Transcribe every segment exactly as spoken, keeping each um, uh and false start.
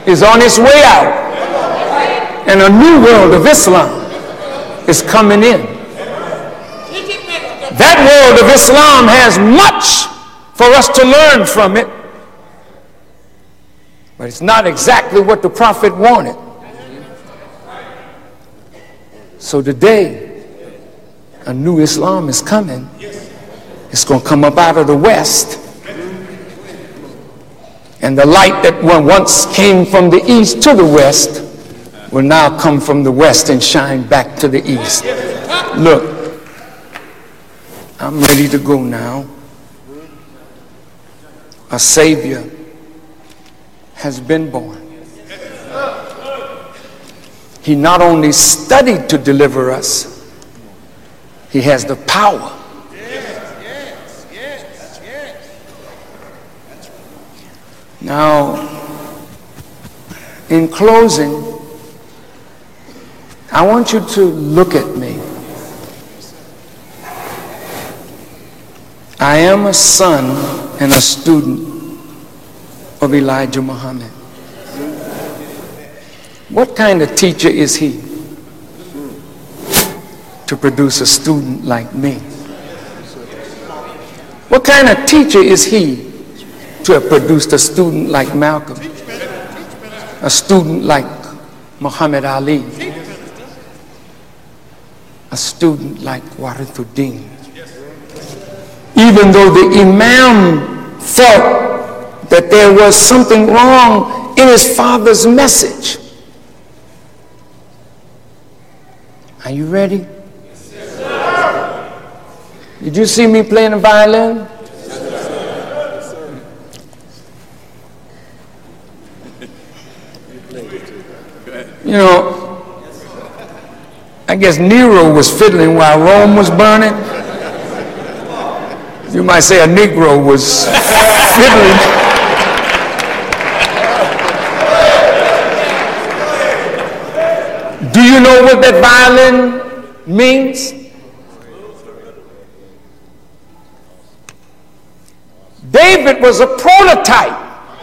is on its way out, and a new world of Islam is coming in. That world of Islam has much for us to learn from it, but it's not exactly what the prophet wanted. So today, a new Islam is coming. It's going to come up out of the West. And the light that once came from the East to the West will now come from the West and shine back to the East. Look, I'm ready to go now. A Savior has been born. He not only studied to deliver us, he has the power. Now, in closing, I want you to look at me. I am a son and a student of Elijah Muhammad. What kind of teacher is he to produce a student like me? What kind of teacher is he to have produced a student like Malcolm, a student like Muhammad Ali, a student like Warithuddin? Even though the Imam felt that there was something wrong in his father's message. Are you ready? Did you see me playing the violin? You know, I guess Nero was fiddling while Rome was burning. You might say a Negro was fiddling. Do you know what that violin means? David was a prototype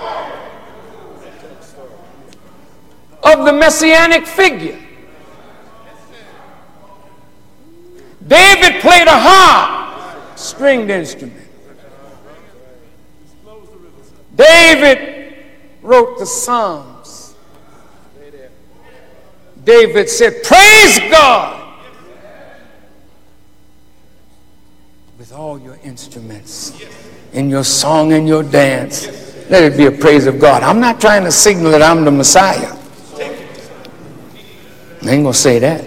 of the messianic figure. David played a harp, stringed instrument. David wrote the Psalms. David said, "Praise God with all your instruments, in your song and your dance. Let it be a praise of God." I'm not trying to signal that I'm the Messiah. I ain't gonna say that.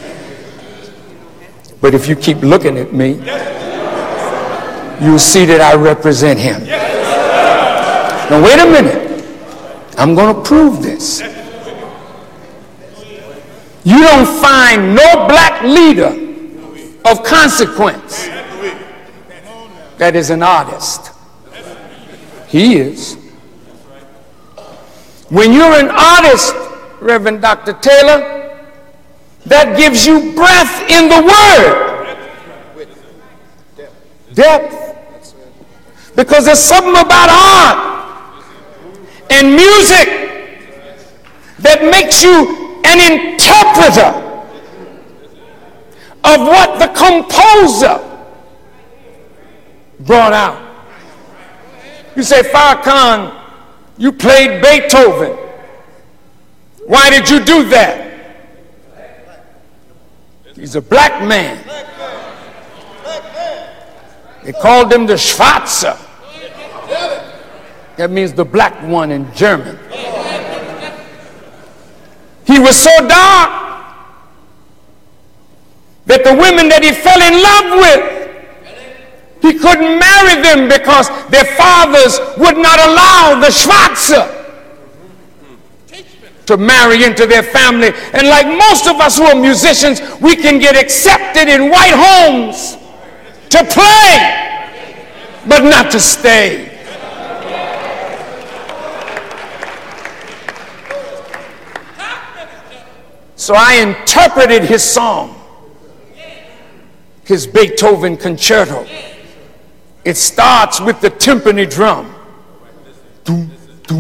But if you keep looking at me, you'll see that I represent him. Now wait a minute. I'm gonna prove this. You don't find no black leader of consequence that is an artist. He is. When you're an artist, Reverend Doctor Taylor, that gives you breath in the word. Depth. Because there's something about art and music that makes you an interpreter of what the composer brought out. You say, Farrakhan, you played Beethoven. Why did you do that? He's a black man. They called him the Schwarzer. That means the black one in German. He was so dark that the women that he fell in love with, he couldn't marry them because their fathers would not allow the Schwarzer to marry into their family. And like most of us who are musicians, we can get accepted in white homes to play, but not to stay. So I interpreted his song, his Beethoven concerto. It starts with the timpani drum.